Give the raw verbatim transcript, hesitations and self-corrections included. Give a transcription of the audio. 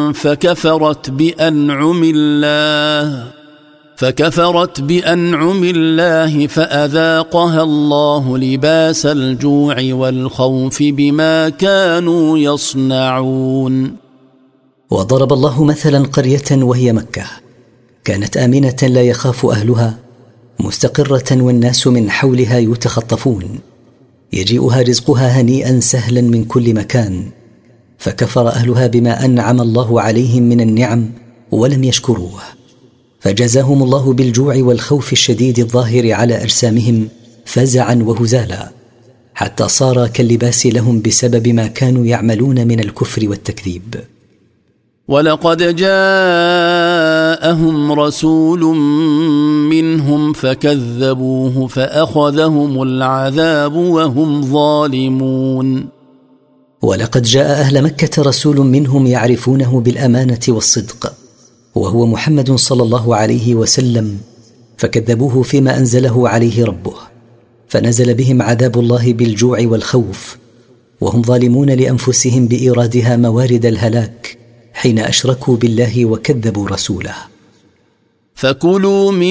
فكفرت بأنعم الله فكفرت بأنعم الله فأذاقها الله لباس الجوع والخوف بما كانوا يصنعون. وضرب الله مثلا قرية وهي مكة كانت آمنة لا يخاف أهلها مستقرة والناس من حولها يتخطفون يجيئها رزقها هنيئا سهلا من كل مكان فكفر أهلها بما أنعم الله عليهم من النعم ولم يشكروه فجزاهم الله بالجوع والخوف الشديد الظاهر على أجسامهم فزعا وهزالا حتى صار كاللباس لهم بسبب ما كانوا يعملون من الكفر والتكذيب. ولقد جاءهم رسول منهم فكذبوه فأخذهم العذاب وهم ظالمون. ولقد جاء أهل مكة رسول منهم يعرفونه بالأمانة والصدق وهو محمد صلى الله عليه وسلم فكذبوه فيما أنزله عليه ربه فنزل بهم عذاب الله بالجوع والخوف وهم ظالمون لأنفسهم بإيرادها موارد الهلاك حين أشركوا بالله وكذبوا رسوله. فكلوا من